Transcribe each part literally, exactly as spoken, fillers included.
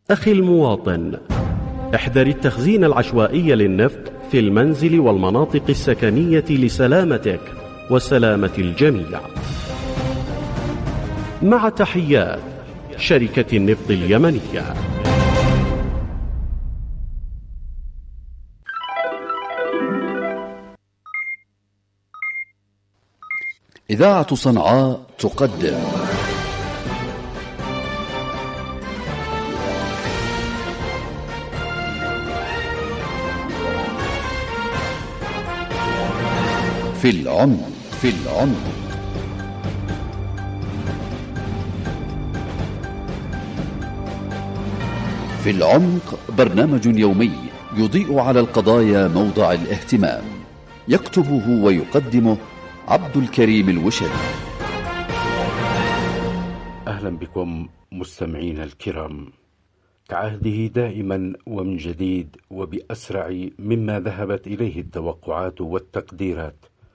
أخي المواطن، احذر التخزين العشوائي للنفط في المنزل والمناطق السكنية لسلامتك وسلامة الجميع. مع تحيات شركة النفط اليمنية. إذاعة صنعاء تقدم في العمق في العمق في العمق برنامج يومي يضيء على القضايا موضع الاهتمام، يكتبه ويقدمه عبد الكريم الوشري. أهلا بكم مستمعين الكرام. كعهده دائما ومن جديد وبأسرع مما ذهبت إليه التوقعات والتقديرات،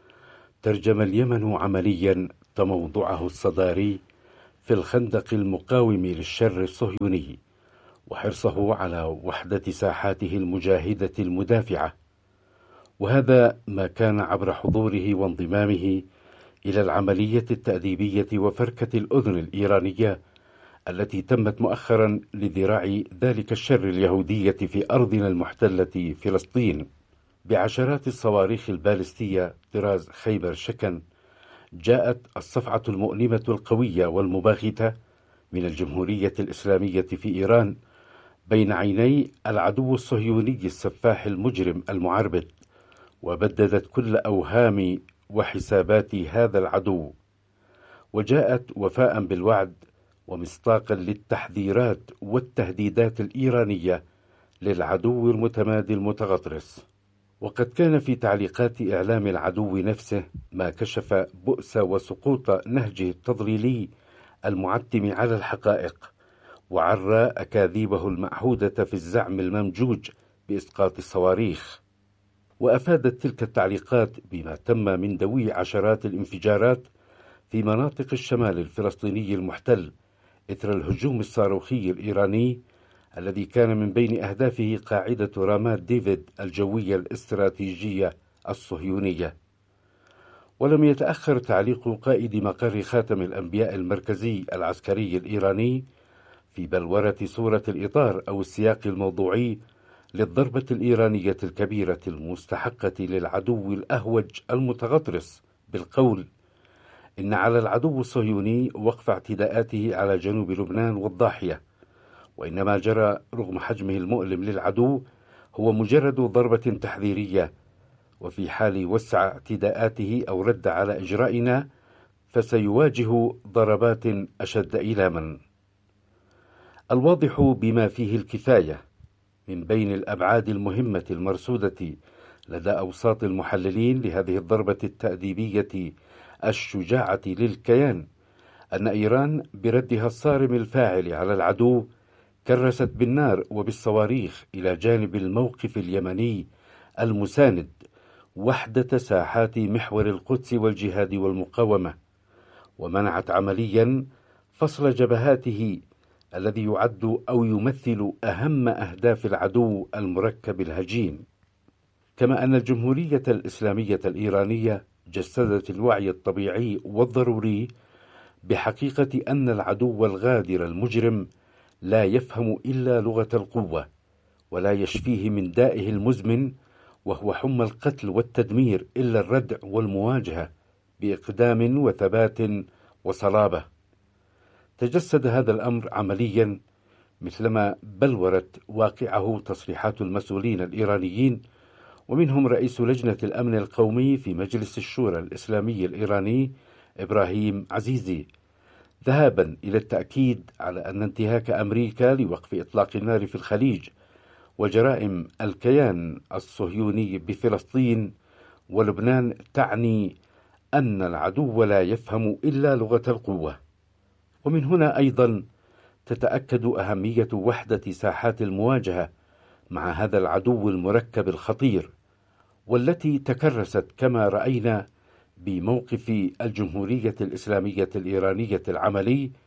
ترجم اليمن عمليا تموضعه الصداري في الخندق المقاوم للشر الصهيوني وحرصه على وحدة ساحاته المجاهدة المدافعة، وهذا ما كان عبر حضوره وانضمامه إلى العملية التأديبية وفركة الأذن الإيرانية التي تمت مؤخرا لذراع ذلك الشر اليهودية في أرضنا المحتلة فلسطين بعشرات الصواريخ البالستية طراز خيبر شكن. جاءت الصفعة المؤلمة القوية والمباغتة من الجمهورية الإسلامية في إيران بين عيني العدو الصهيوني السفاح المجرم المعربد، وبددت كل أوهام وحسابات هذا العدو، وجاءت وفاء بالوعد ومصداقا للتحذيرات والتهديدات الإيرانية للعدو المتمادي المتغطرس. وقد كان في تعليقات إعلام العدو نفسه ما كشف بؤس وسقوط نهجه التضليلي المعتم على الحقائق، وعرى أكاذيبه المعهودة في الزعم الممجوج بإسقاط الصواريخ. وأفادت تلك التعليقات بما تم من دوي عشرات الانفجارات في مناطق الشمال الفلسطيني المحتل إثر الهجوم الصاروخي الإيراني الذي كان من بين أهدافه قاعدة رامات ديفيد الجوية الاستراتيجية الصهيونية. ولم يتأخر تعليق قائد مقر خاتم الأنبياء المركزي العسكري الإيراني في بلورة صورة الإطار أو السياق الموضوعي للضربة الإيرانية الكبيرة المستحقة للعدو الأهوج المتغطرس بالقول إن على العدو الصهيوني وقف اعتداءاته على جنوب لبنان والضاحية، وإنما جرى رغم حجمه المؤلم للعدو هو مجرد ضربة تحذيرية، وفي حال وسع اعتداءاته أو رد على إجرائنا فسيواجه ضربات أشد إيلاما. الواضح بما فيه الكفاية من بين الأبعاد المهمة المرصودة لدى أوساط المحللين لهذه الضربة التأديبية الشجاعة للكيان أن إيران بردها الصارم الفاعل على العدو كرست بالنار وبالصواريخ إلى جانب الموقف اليمني المساند وحدة ساحات محور القدس والجهاد والمقاومة، ومنعت عمليا فصل جبهاته الذي يعد أو يمثل أهم أهداف العدو المركب الهجين. كما أن الجمهورية الإسلامية الإيرانية جسدت الوعي الطبيعي والضروري بحقيقة أن العدو الغادر المجرم لا يفهم إلا لغة القوة، ولا يشفيه من دائه المزمن وهو حمى القتل والتدمير إلا الردع والمواجهة بإقدام وثبات وصلابة. تجسد هذا الأمر عمليا مثلما بلورت واقعه تصريحات المسؤولين الإيرانيين، ومنهم رئيس لجنة الأمن القومي في مجلس الشورى الإسلامي الإيراني إبراهيم عزيزي، ذهابا إلى التأكيد على أن انتهاك أمريكا لوقف إطلاق النار في الخليج وجرائم الكيان الصهيوني بفلسطين ولبنان تعني أن العدو لا يفهم إلا لغة القوة. ومن هنا أيضا تتأكد أهمية وحدة ساحات المواجهة مع هذا العدو المركب الخطير، والتي تكرست كما رأينا بموقف الجمهورية الإسلامية الإيرانية العملي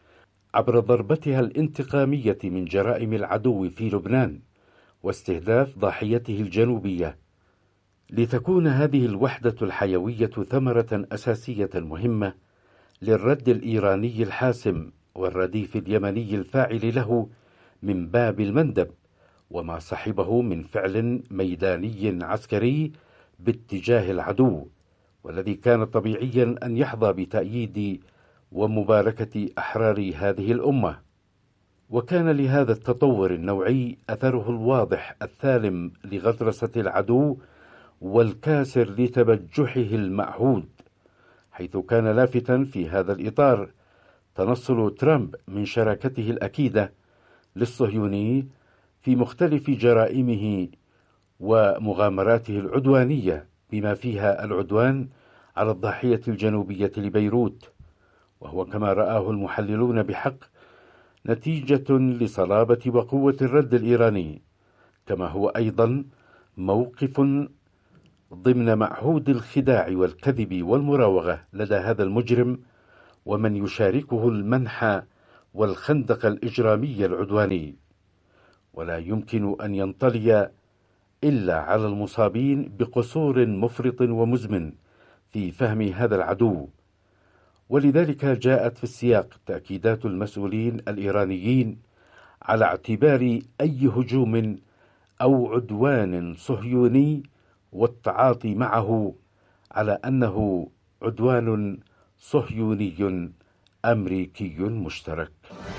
عبر ضربتها الانتقامية من جرائم العدو في لبنان واستهداف ضاحيته الجنوبية، لتكون هذه الوحدة الحيوية ثمرة أساسية مهمة للرد الإيراني الحاسم والرديف اليمني الفاعل له من باب المندب، وما صحبه من فعل ميداني عسكري باتجاه العدو، والذي كان طبيعيا أن يحظى بتأييد ومباركة أحرار هذه الأمة. وكان لهذا التطور النوعي أثره الواضح الثالم لغطرسة العدو والكاسر لتبجحه المعهود، حيث كان لافتا في هذا الإطار تنصل ترامب من شراكته الأكيدة للصهيوني في مختلف جرائمه ومغامراته العدوانية، بما فيها العدوان على الضاحية الجنوبية لبيروت، وهو كما رآه المحللون بحق نتيجة لصلابة وقوة الرد الإيراني، كما هو أيضا موقف ضمن معهود الخداع والكذب والمراوغة لدى هذا المجرم ومن يشاركه المنح والخندق الإجرامي العدواني. ولا يمكن أن ينطلي إلا على المصابين بقصور مفرط ومزمن في فهم هذا العدو، ولذلك جاءت في السياق تأكيدات المسؤولين الإيرانيين على اعتبار أي هجوم أو عدوان صهيوني والتعاطي معه على أنه عدوان صهيوني أمريكي مشترك.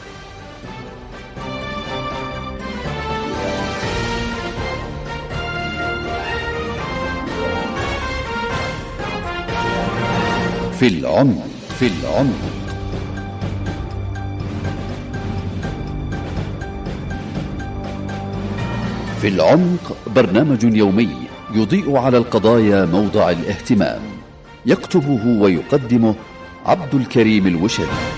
في العمق في العمق في العمق برنامج يومي يضيء على القضايا موضع الاهتمام، يكتبه ويقدمه عبد الكريم الوشري.